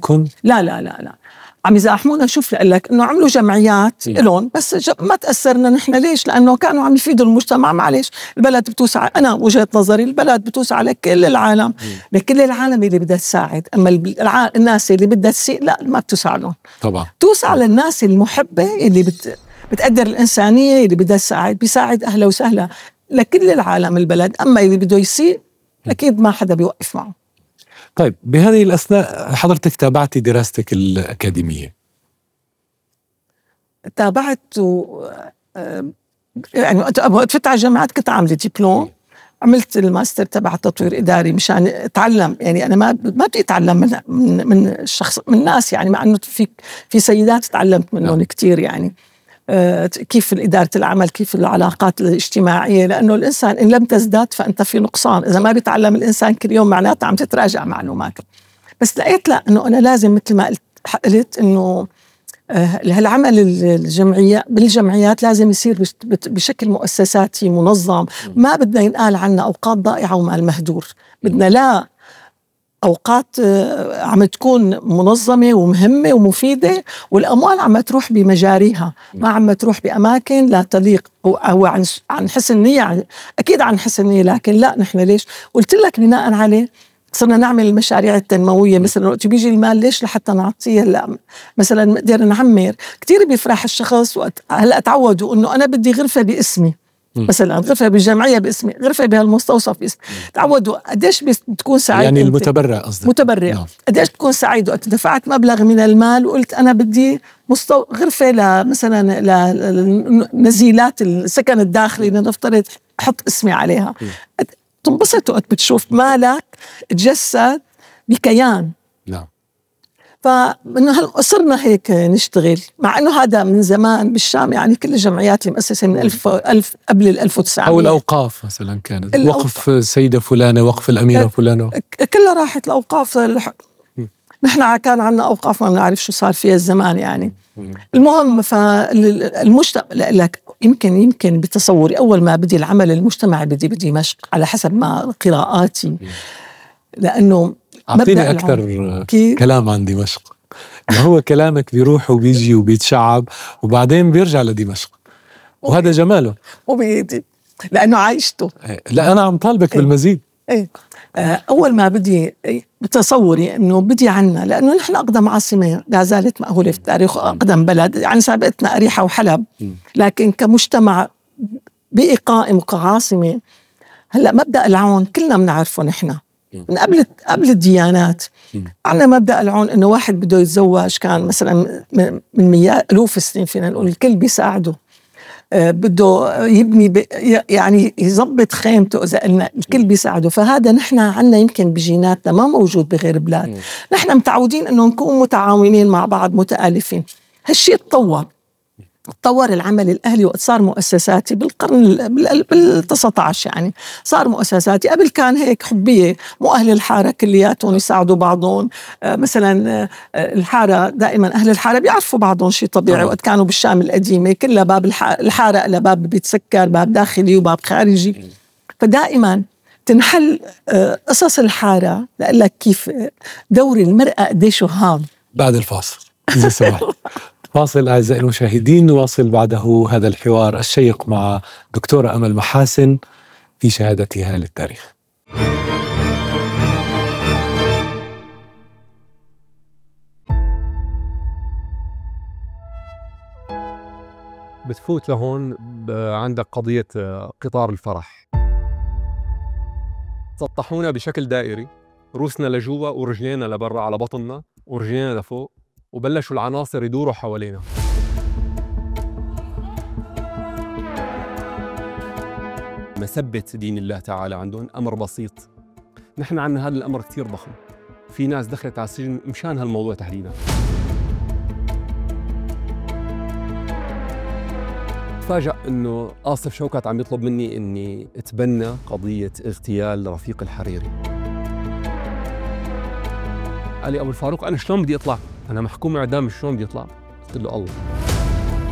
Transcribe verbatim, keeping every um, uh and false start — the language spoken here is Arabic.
عندكم؟ لا لا لا لا عم يزاحمونا. شوف لك إنه عملوا جمعيات إلهم بس ما تأثرنا نحن. ليش؟ لأنه كانوا عم يفيدوا المجتمع. معلش البلد بتوسع، أنا وجهة نظري البلد بتوسع على كل العالم، لكل العالم اللي بدها تساعد. أما الع... الناس اللي بدها تسيء لا ما بتوسع لهم. طبعا توسع للناس المحبة اللي بت... بتقدر الإنسانية، اللي بدها تساعد بيساعد أهلا وسهلا لكل العالم البلد. أما اللي بده يسيء أكيد ما حدا بيوقف معه. طيب بهذه الأثناء حضرتك تابعتي دراستك الأكاديمية؟ تابعت و... يعني وقت فتت على الجامعات كنت عاملة دبلوم، عملت الماستر تبع تطوير إداري مشان أتعلم. يعني أنا ما ما بدي أتعلم من من من الشخص من الناس، يعني مع إنه في في سيدات تعلمت منهم كتير، يعني آه كيف إدارة العمل، كيف العلاقات الاجتماعية، لأنه الإنسان إن لم تزداد فأنت في نقصان. إذا ما بيتعلم الإنسان كل يوم معناته عم تتراجع معلوماته. بس لقيت لا إنه أنا لازم مثل ما قلت قلت إنه هالعمل الجمعية بالجمعيات لازم يصير بشكل مؤسساتي منظم. ما بدنا ينقال عنا أوقات ضائعة ومال مهدور، بدنا لا أوقات عم تكون منظمة ومهمة ومفيدة، والأموال عم تروح بمجاريها، ما عم تروح بأماكن لا تليق. أو عن عن حسن نية، أكيد عن حسن نية، لكن لا نحن ليش قلت لك بناء عليه صرنا نعمل المشاريع التنموية. مثلا وقت بيجي المال ليش لحتى نعطيه. لا مثلا نقدر نعمر. كتير بيفرح الشخص وقت هلا تعودوا انه انا بدي غرفة باسمي، مثلا غرفة بالجمعية باسمي، غرفة بهالمستوصف باسمي. تعودوا قديش بتكون سعيد يعني المتبرع قصدك؟ متبرع نعم. قديش تكون سعيد وقت دفعت مبلغ من المال وقلت انا بدي مستو... غرفة لمثلا لنزيلات السكن الداخلي لنفترض احط اسمي عليها. تنبسط وقت بتشوف مالك تجسد بكيان. نعم. فصرنا هيك نشتغل، مع انه هذا من زمان بالشام. يعني كل الجمعيات المؤسسة من ألف ألف قبل الألف وتسعمية. أو الأوقاف مثلا كانت وقف السيدة فلانة، وقف الأميرة فلانة، كلها راحت الأوقاف. نحن كان عنا أوقاف ما بنعرف شو صار فيها الزمان يعني. المهم فالمجتمع لك يمكن يمكن بتصوري أول ما بدي العمل المجتمعي بدي بدمشق على حسب ما قراءاتي، لأنه أعطيني أكثر كلام عن دمشق. هو كلامك بيروح وبيجي وبيتشعب وبعدين بيرجع لدمشق، وهذا جماله وبيدي لأنه عايشته. لا أنا عم طالبك إيه. بالمزيد. إيه. أول ما بدي بتصوري أنه بدي عنا، لأنه نحن أقدم عاصمة لا زالت مأهولة في التاريخ، أقدم بلد. يعني سابقتنا أريحة وحلب، لكن كمجتمع بقي قائم وكعاصمة. هلأ مبدأ العون كلنا بنعرفه نحن من قبل قبل الديانات. عنا مبدأ العون إنه واحد بده يتزوج كان مثلا من مئات ألوف السنين فينا نقول الكل بيساعده. أه بده يبني يعني يضبط خيمته إذا قلنا الكل بيساعده. فهذا نحن عنا يمكن بجيناتنا ما موجود بغير بلاد. نحن متعودين إنه نكون متعاونين مع بعض متآلفين. هالشيء تطور تطور العمل الأهلي وقت صار مؤسساتي بالقرن بالتسعة عشر. يعني صار مؤسساتي. قبل كان هيك حبية، مو أهل الحارة كلياتهم يساعدوا بعضهم. آه مثلا آه الحارة دائما أهل الحارة بيعرفوا بعضهم، شيء طبيعي. وقت كانوا بالشام القديمة كلها باب الحارة إلى باب بيتسكر، باب داخلي وباب خارجي. فدائما تنحل آه قصص الحارة. لأقول كيف دور المرأة قديش هام. بعد الفاصل إذا سمحت. فاصل أعزائي المشاهدين، نواصل بعده هذا الحوار الشيق مع دكتورة أمل محاسن في شهادتها للتاريخ. بتفوت لهون عندك قضية قطار الفرح. سطحونا بشكل دائري، روسنا لجوا ورجلينا لبرا على بطننا ورجلينا لفوق، وبلشوا العناصر يدوروا حوالينا. مسبة دين الله تعالى عندهم أمر بسيط. نحن عنا هذا الأمر كتير ضخم. في ناس دخلت على السجن مشان هالموضوع تحديدا. تفاجأ إنه آصف شوكت عم يطلب مني إني أتبنى قضية اغتيال رفيق الحريري. قال لي أبو الفاروق أنا شلون بدي أطلع؟ أنا محكوم إعدام، شلون بدي أطلع؟ قلت له الله.